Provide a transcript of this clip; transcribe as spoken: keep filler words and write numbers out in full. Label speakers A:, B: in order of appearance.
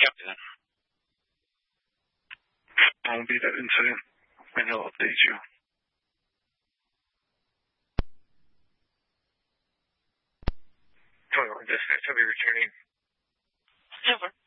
A: Copy that.
B: I'll be that incident, and he'll update you.
A: twenty-one dispatch, I'll be returning.
C: Over.